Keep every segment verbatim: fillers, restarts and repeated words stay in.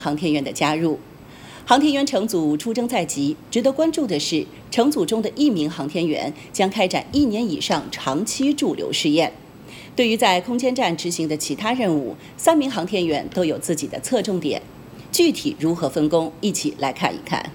航天员的加入。航天员乘组出征在即，值得关注的是，乘组中的一名航天员将开展一年以上长期驻留试验。对于在空间站执行的其他任务，三名航天员都有自己的侧重点，具体如何分工，一起来看一看。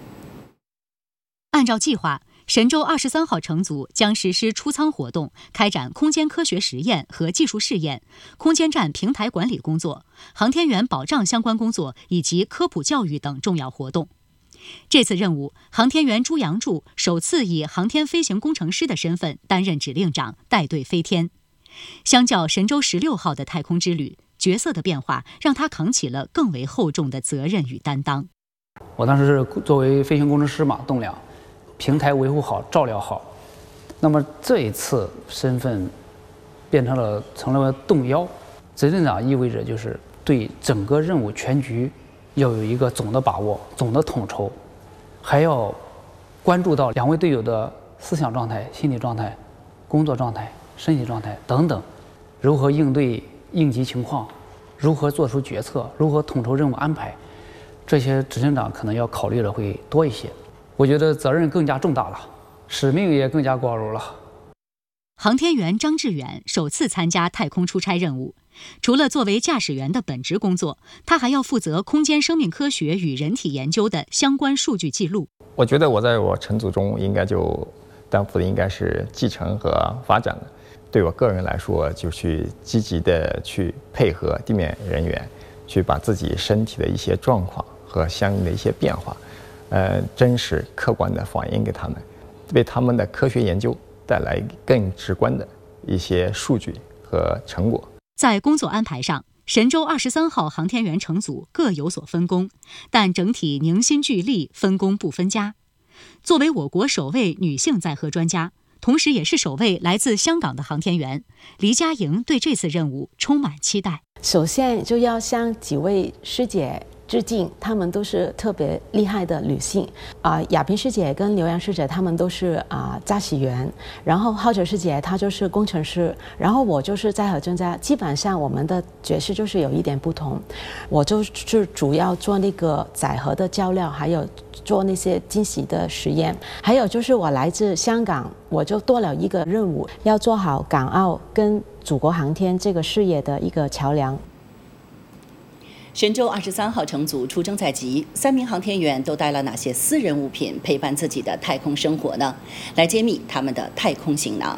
按照计划，神舟二十三号乘组将实施出舱活动，开展空间科学实验和技术试验、空间站平台管理工作、航天员保障相关工作以及科普教育等重要活动。这次任务，航天员朱杨柱首次以航天飞行工程师的身份担任指令长，带队飞天。相较神舟十六号的太空之旅，角色的变化让他扛起了更为厚重的责任与担当。 我当时是作为飞行工程师嘛，栋梁。平台维护好，照料好。那么这一次身份变成了成了动幺，指令长意味着就是对整个任务全局要有一个总的把握、总的统筹，还要关注到两位队友的思想状态、心理状态、工作状态、身体状态等等，如何应对应急情况，如何做出决策，如何统筹任务安排，这些指令长可能要考虑的会多一些。我觉得责任更加重大了，使命也更加光荣了。 航天员张志远首次参加太空出差任务，除了作为驾驶员的本职工作，他还要负责空间生命科学与人体研究的相关数据记录。 我觉得我在我乘组中应该就担负的应该是继承和发展的。对我个人来说，就去积极的去配合地面人员，去把自己身体的一些状况和相应的一些变化。呃，真实客观的反映给他们，为他们的科学研究带来更直观的一些数据和成果。 在工作安排上，神舟二十三号航天员乘组各有所分工，但整体凝心聚力，分工不分家。作为我国首位女性载荷专家，同时也是首位来自香港的航天员，黎佳莹对这次任务充满期待。 首先就要向几位师姐致敬，她们都是特别厉害的女性啊、呃。亚萍师姐跟刘洋师姐她们都是啊、呃、驾驶员，然后浩哲师姐她就是工程师，然后我就是载荷专家。基本上我们的角色就是有一点不同，我就是主要做那个载荷的照料，还有做那些惊喜的实验，还有就是我来自香港，我就多了一个任务，要做好港澳跟祖国航天这个事业的一个桥梁。 神舟二十三号乘组出征在即，三名航天员都带了哪些私人物品陪伴自己的太空生活呢？来揭秘他们的太空行囊。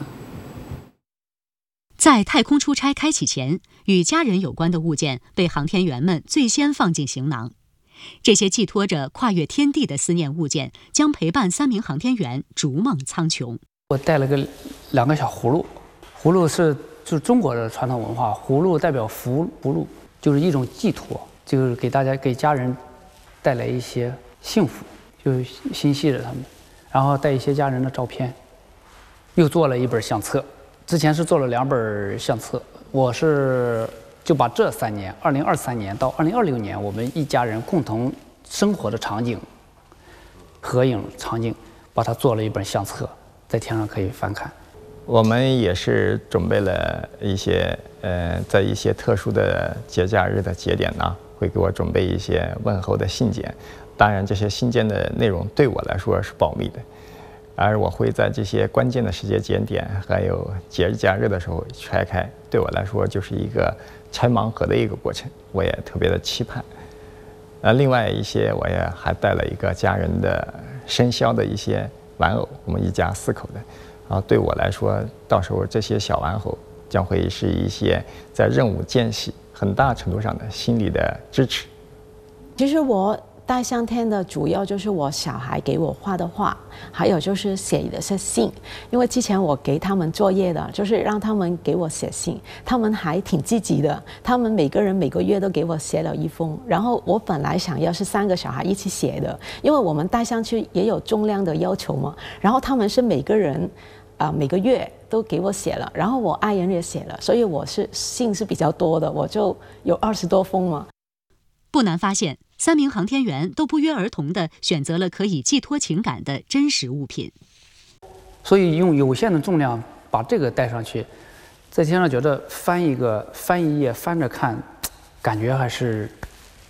在太空出差开启前，与家人有关的物件被航天员们最先放进行囊。这些寄托着跨越天地的思念物件，将陪伴三名航天员逐梦苍穹。 我带了个两个小葫芦，葫芦是就是中国的传统文化，葫芦代表福不禄，就是一种寄托，就是给大家给家人带来一些幸福，就心系着他们，然后带一些家人的照片，又做了一本相册。之前是做了两本相册，我是就把这三年，二零二三年到二零二六年，我们一家人共同生活的场景、合影场景，把它做了一本相册，在天上可以翻看。 我们也是准备了一些，呃，在一些特殊的节假日的节点呢，会给我准备一些问候的信件。当然，这些信件的内容对我来说是保密的，而我会在这些关键的时间节点，还有节日假日的时候拆开。对我来说，就是一个拆盲盒的一个过程，我也特别的期盼。呃，另外一些，我也还带了一个家人的生肖的一些玩偶，我们一家四口的。啊，对我来说，到时候这些小玩偶将会是一些在任务间隙很大程度上的心理的支持。 其实我带上天的主要就是我小孩给我画的画，还有就是写的是信。因为之前我给他们作业的，就是让他们给我写信，他们还挺积极的，他们每个人每个月都给我写了一封。然后我本来想要是三个小孩一起写的，因为我们带上去也有重量的要求嘛。然后他们是每个人啊、呃、每个月都给我写了，然后我爱人也写了，所以我是信是比较多的，我就有二十多封嘛。 不难发现，三名航天员都不约而同地选择了可以寄托情感的真实物品。 所以用有限的重量把这个带上去，在天上觉得翻一个翻一页翻着看，感觉还是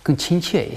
更亲切一些。